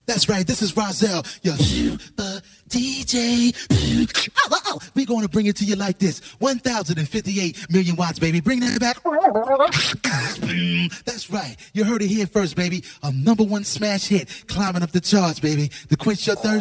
That's right, this is Rozelle, your super DJ. We're going to bring it to you like this. 1,058 million watts, baby. Bring that back. That's right. You heard it here first, baby. A #1 smash hit climbing up the charts, baby. To quench your thirst.